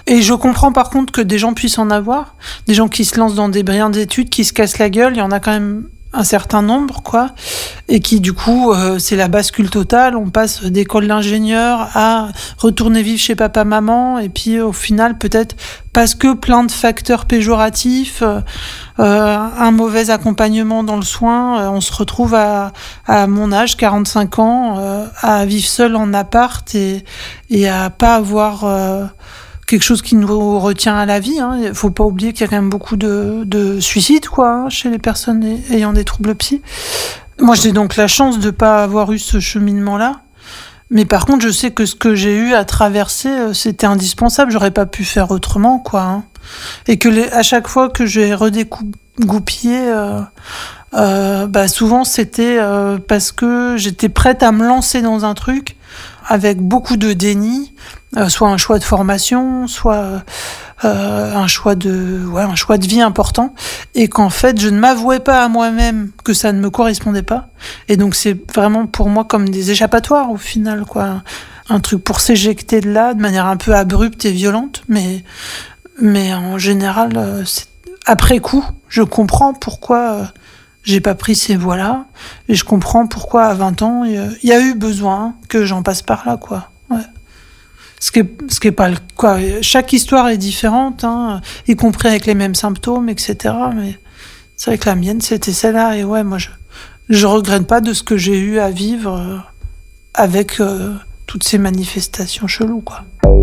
Et je comprends par contre que des gens puissent en avoir, des gens qui se lancent dans des brillants d'études, qui se cassent la gueule, il y en a quand même un certain nombre, quoi, et qui du coup, c'est la bascule totale, on passe d'école d'ingénieur à retourner vivre chez papa-maman, et puis au final, peut-être parce que plein de facteurs péjoratifs, un mauvais accompagnement dans le soin, on se retrouve à mon âge, 45 ans, à vivre seul en appart et à pas avoir... quelque chose qui nous retient à la vie. Il faut pas oublier qu'il y a quand même beaucoup de suicides, quoi, chez les personnes ayant des troubles psy. Moi, j'ai donc la chance de pas avoir eu ce cheminement-là. Mais par contre, je sais que ce que j'ai eu à traverser, c'était indispensable. J'aurais pas pu faire autrement, quoi. Et que à chaque fois que j'ai redégoupillé, souvent c'était parce que j'étais prête à me lancer dans un truc avec beaucoup de déni, soit un choix de formation, soit un choix de vie important, et qu'en fait je ne m'avouais pas à moi-même que ça ne me correspondait pas, et donc c'est vraiment pour moi comme des échappatoires au final, quoi, un truc pour s'éjecter de là de manière un peu abrupte et violente, mais en général après coup je comprends pourquoi j'ai pas pris ces voies-là, et je comprends pourquoi à 20 ans il y a eu besoin que j'en passe par là, quoi. Ouais. Ce qui est pas le quoi. Chaque histoire est différente, y compris avec les mêmes symptômes, etc. Mais c'est vrai que la mienne c'était celle-là, et ouais, moi je regrette pas de ce que j'ai eu à vivre avec toutes ces manifestations cheloues, quoi.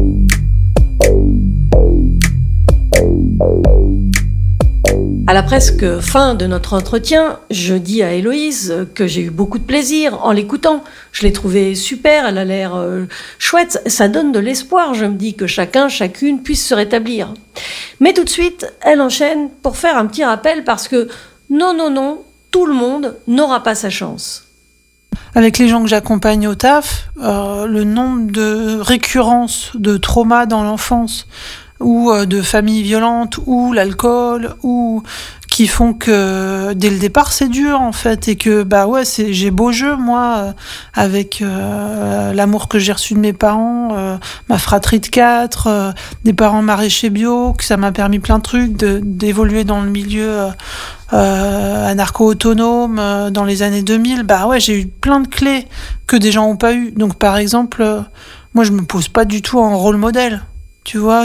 À la presque fin de notre entretien, je dis à Héloïse que j'ai eu beaucoup de plaisir en l'écoutant. Je l'ai trouvée super, elle a l'air chouette. Ça donne de l'espoir, je me dis, que chacun, chacune puisse se rétablir. Mais tout de suite, elle enchaîne pour faire un petit rappel parce que non, tout le monde n'aura pas sa chance. Avec les gens que j'accompagne au taf, le nombre de récurrences de traumas dans l'enfance, ou de familles violentes, ou l'alcool, ou qui font que dès le départ c'est dur en fait, et que j'ai beau jeu moi avec l'amour que j'ai reçu de mes parents, ma fratrie de 4, des parents maraîchers bio, que ça m'a permis plein de trucs, d'évoluer dans le milieu anarcho-autonome dans les années 2000. J'ai eu plein de clés que des gens n'ont pas eu. Donc par exemple, moi je me pose pas du tout en rôle modèle. Tu vois,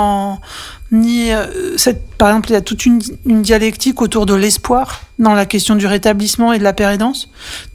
par exemple, il y a toute une dialectique autour de l'espoir dans la question du rétablissement et de la pérédance.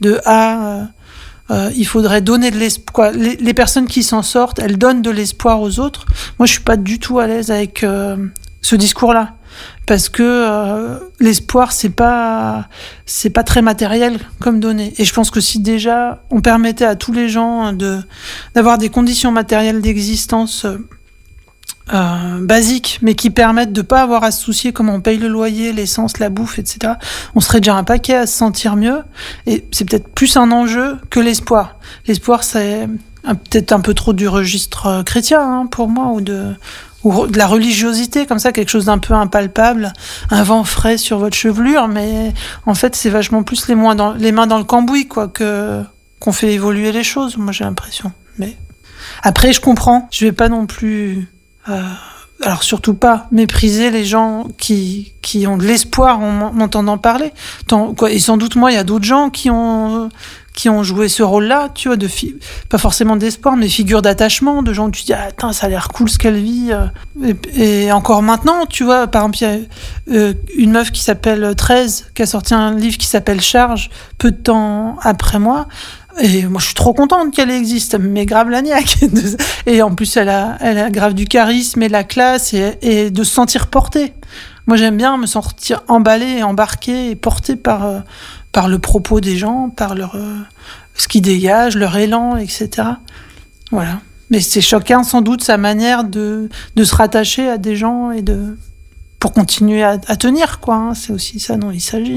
Il faudrait donner de l'espoir. Les personnes qui s'en sortent, elles donnent de l'espoir aux autres. Moi, je suis pas du tout à l'aise avec ce discours-là, parce que l'espoir, c'est pas très matériel comme donnée. Et je pense que si déjà on permettait à tous les gens d'avoir des conditions matérielles d'existence basiques, mais qui permettent de pas avoir à se soucier comment on paye le loyer, l'essence, la bouffe, etc. On serait déjà un paquet à se sentir mieux, et c'est peut-être plus un enjeu que l'espoir. L'espoir, c'est peut-être un peu trop du registre chrétien, pour moi, ou de la religiosité, comme ça, quelque chose d'un peu impalpable, un vent frais sur votre chevelure, mais en fait, c'est vachement plus les mains dans le cambouis, quoi, qu'on fait évoluer les choses, moi j'ai l'impression. Mais après, je comprends, je vais pas non plus... alors surtout pas mépriser les gens qui ont de l'espoir en m'entendant parler. Et sans doute moi, il y a d'autres gens qui ont joué ce rôle-là, tu vois, pas forcément d'espoir, mais figure d'attachement, de gens où tu dis ça a l'air cool ce qu'elle vit. Et encore maintenant, tu vois, par exemple, il y a une meuf qui s'appelle 13, qui a sorti un livre qui s'appelle Charge, peu de temps après moi. Et moi, je suis trop contente qu'elle existe, mais grave la niaque. Et en plus, elle a grave du charisme et la classe et de se sentir portée. Moi, j'aime bien me sentir emballée, embarquée et portée par le propos des gens, par ce qu'ils dégagent, leur élan, etc. Voilà. Mais c'est chacun, sans doute, sa manière de se rattacher à des gens et pour continuer à tenir, quoi. C'est aussi ça dont il s'agit.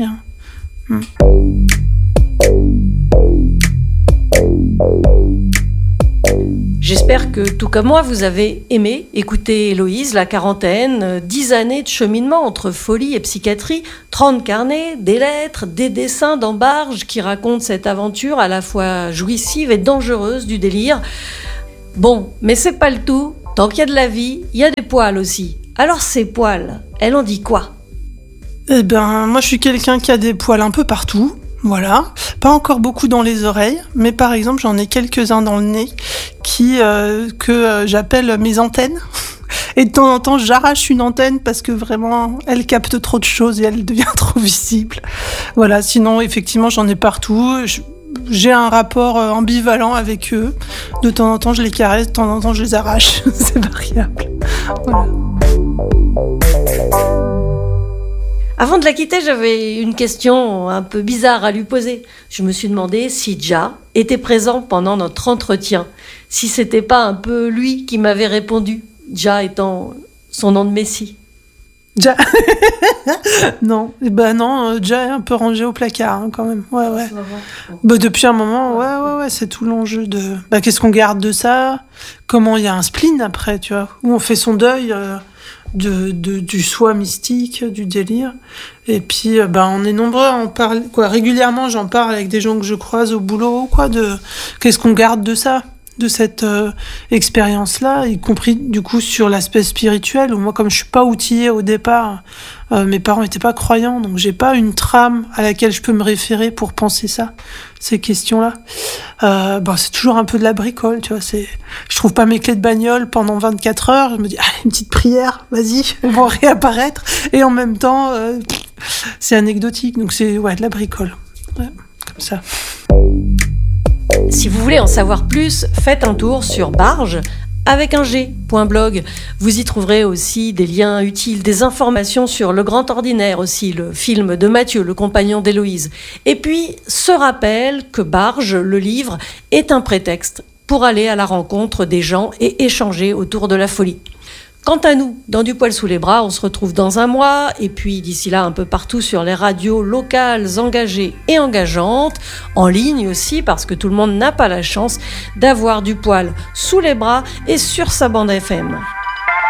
J'espère que, tout comme moi, vous avez aimé écouter Héloïse, la quarantaine, 10 années de cheminement entre folie et psychiatrie, 30 carnets, des lettres, des dessins d'embarge qui racontent cette aventure à la fois jouissive et dangereuse du délire. Bon, mais c'est pas le tout. Tant qu'il y a de la vie, il y a des poils aussi. Alors ces poils, elle en dit quoi ? Eh ben, moi je suis quelqu'un qui a des poils un peu partout. Voilà, pas encore beaucoup dans les oreilles, mais par exemple j'en ai quelques-uns dans le nez que j'appelle mes antennes. Et de temps en temps j'arrache une antenne parce que vraiment elle capte trop de choses et elle devient trop visible. Voilà, sinon effectivement j'en ai partout. J'ai un rapport ambivalent avec eux. De temps en temps je les caresse, de temps en temps je les arrache. C'est variable. Voilà. Avant de la quitter, j'avais une question un peu bizarre à lui poser. Je me suis demandé si Ja était présent pendant notre entretien, si c'était pas un peu lui qui m'avait répondu, Ja étant son nom de Messie. Ja. Non, non, Ja est un peu rangé au placard quand même. Ouais. Depuis un moment, ouais, c'est tout l'enjeu de qu'est-ce qu'on garde de ça, comment il y a un spleen après, tu vois, où on fait son deuil. Du soi mystique, du délire. Et puis, on est nombreux à en parler. Régulièrement, j'en parle avec des gens que je croise au boulot, de qu'est-ce qu'on garde de ça, de cette expérience-là, y compris du coup sur l'aspect spirituel. Où moi, comme je suis pas outillée au départ, mes parents étaient pas croyants, donc j'ai pas une trame à laquelle je peux me référer pour penser ça, ces questions-là. C'est toujours un peu de la bricole, tu vois. Je trouve pas mes clés de bagnole pendant 24 heures. Je me dis, allez, une petite prière, vas-y, elles vont réapparaître. Et en même temps, c'est anecdotique, donc c'est de la bricole. Ouais, comme ça. Si vous voulez en savoir plus, faites un tour sur Barge avec un G.blog. Vous y trouverez aussi des liens utiles, des informations sur Le Grand Ordinaire aussi, le film de Mathieu, le compagnon d'Héloïse. Et puis, ce rappel que Barge, le livre, est un prétexte pour aller à la rencontre des gens et échanger autour de la folie. Quant à nous, dans Du poil sous les bras, on se retrouve dans un mois, et puis d'ici là, un peu partout sur les radios locales engagées et engageantes, en ligne aussi, parce que tout le monde n'a pas la chance d'avoir Du poil sous les bras et sur sa bande FM.